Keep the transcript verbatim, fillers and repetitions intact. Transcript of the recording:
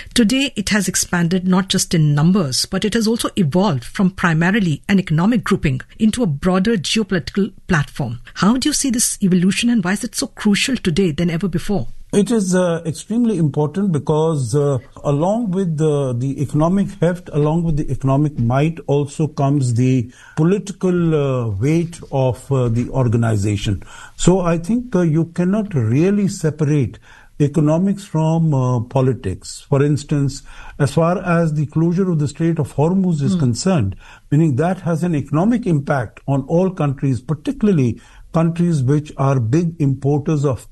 Today, it has expanded not just in numbers, but it has also evolved from primarily an economic grouping into a broader geopolitical platform. How do you see this evolution, and why is it so crucial today than ever before? It is uh, extremely important because uh, along with the, the economic heft, along with the economic might, also comes the political uh, weight of uh, the organization. So I think uh, you cannot really separate economics from uh, politics. For instance, as far as the closure of the Strait of Hormuz is mm. concerned, meaning that has an economic impact on all countries, particularly countries which are big importers of